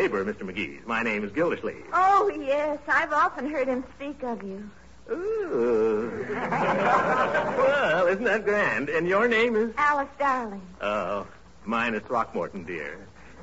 neighbor, Mr. McGee's. My name is Gildersleeve. Oh, yes. I've often heard him speak of you. Ooh. Well, isn't that grand? And your name is? Alice Darling. Oh, mine is Throckmorton, dear.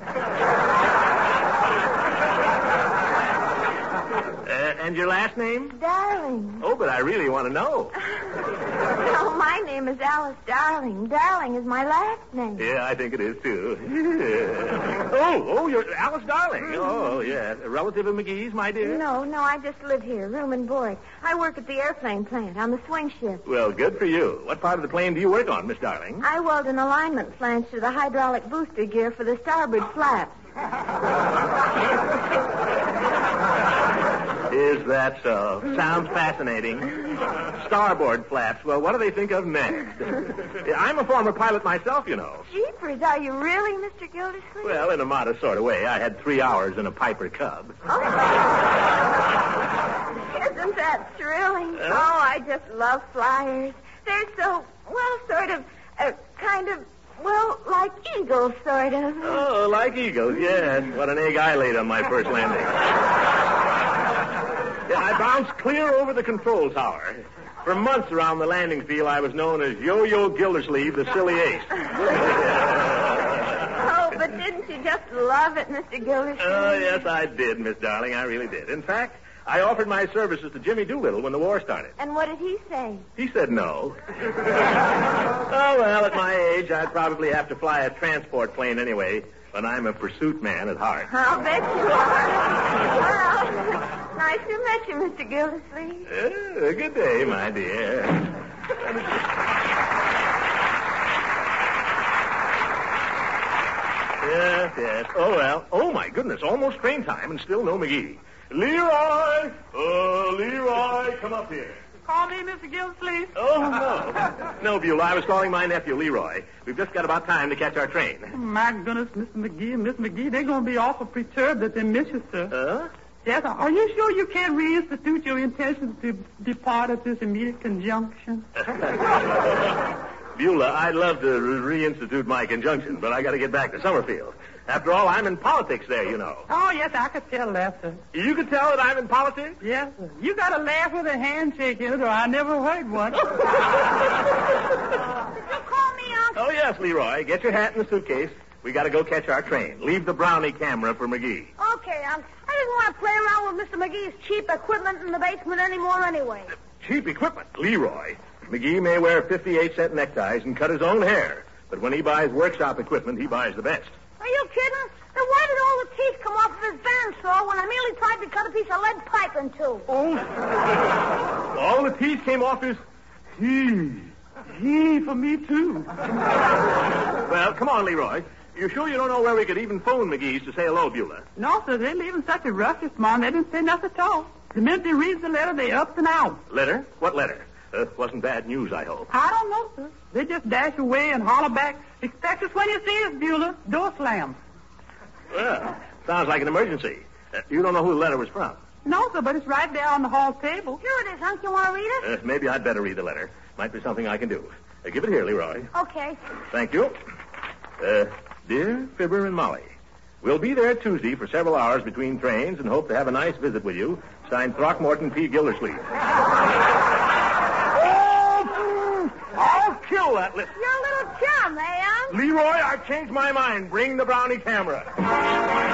And your last name? Darling. Oh, but I really want to know. No, my name is Alice Darling. Darling is my last name. Yeah, I think it is, too. Oh, you're Alice Darling. Oh, yeah. A relative of McGee's, my dear? No, I just live here, room and board. I work at the airplane plant on the swing shift. Well, good for you. What part of the plane do you work on, Miss Darling? I weld an alignment flange to the hydraulic booster gear for the starboard flaps. Is that so? Sounds fascinating. Starboard flaps. Well, what do they think of next? I'm a former pilot myself, you know. Jeepers, are you really, Mr. Gildersleeve? Well, in a modest sort of way. I had 3 hours in a Piper Cub. Oh. Isn't that thrilling? Oh, I just love flyers. They're so, well, sort of, kind of, well, like eagles, sort of. Oh, like eagles, yes. What an egg I laid on my first landing. Yeah, I bounced clear over the control tower. For months around the landing field, I was known as Yo-Yo Gildersleeve, the silly ace. Oh, but didn't you just love it, Mr. Gildersleeve? Oh, yes, I did, Miss Darling. I really did. In fact, I offered my services to Jimmy Doolittle when the war started. And what did he say? He said no. Oh, well, at my age, I'd probably have to fly a transport plane anyway, but I'm a pursuit man at heart. I'll bet you are. Well, nice to meet you, Mr. Gildersleeve. Good day, my dear. Yes. Oh, well. Oh, my goodness. Almost train time and still no McGee. Leroy! Leroy, come up here. Call me Mr. Gildersleeve? Oh, no. No, Beulah, I was calling my nephew, Leroy. We've just got about time to catch our train. My goodness, Mr. McGee and Miss McGee, they're going to be awful perturbed that they miss you, sir. Huh? Yes, are you sure you can't reinstitute your intentions to depart at this immediate conjunction? Beulah, I'd love to reinstitute my conjunction, but I got to get back to Summerfield. After all, I'm in politics there, you know. Oh, yes, I could tell that, sir. You could tell that I'm in politics? Yes, sir. You got a laugh with a handshake in it, or I never heard one. Did you call me, Uncle? Oh, yes, Leroy. Get your hat and the suitcase. We got to go catch our train. Leave the brownie camera for McGee. Okay, Uncle. I didn't want to play around with Mr. McGee's cheap equipment in the basement anymore anyway. Cheap equipment? Leroy. McGee may wear 58-cent neckties and cut his own hair, but when he buys workshop equipment, he buys the best. Are you kidding? Then why did all the teeth come off of his bandsaw when I merely tried to cut a piece of lead pipe in two? Oh. All the teeth came off his... For me, too. Well, come on, Leroy. You sure you don't know where we could even phone McGee's to say hello, Beulah? No, sir, they're leaving such a rush this morning, they didn't say nothing at all. The minute they read the letter, they up and out. Letter? What letter? Wasn't bad news, I hope. I don't know, sir. They just dash away and holler back, expect us when you see us, Beulah. Door slam. Well, sounds like an emergency. You don't know who the letter was from? No, sir, but it's right there on the hall table. Here it is, Unc. You want to read it? Maybe I'd better read the letter. Might be something I can do. Give it here, Leroy. Okay. Thank you. Dear Fibber and Molly, we'll be there Tuesday for several hours between trains and hope to have a nice visit with you. Signed, Throckmorton P. Gildersleeve. I'll kill that You're a little chum, eh, Unc? Leroy, I've changed my mind. Bring the brownie camera.